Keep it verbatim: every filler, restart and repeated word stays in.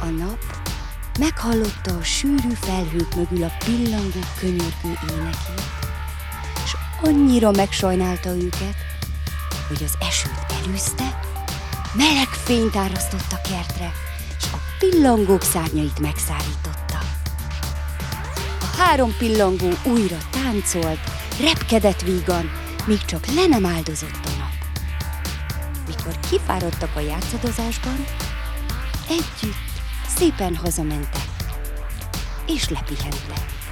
A nap meghallotta a sűrű felhők mögül a pillangó könyörgő énekét, és annyira megsajnálta őket, hogy az esőt elűzte, meleg fényt árasztott a kertre, és a pillangók szárnyait megszárította. A három pillangó újra táncolt, repkedett vígan, míg csak le nem áldozott a nap. Mikor kifáradtak a játszadozásban, együtt szépen hazamentek, és lepihentek.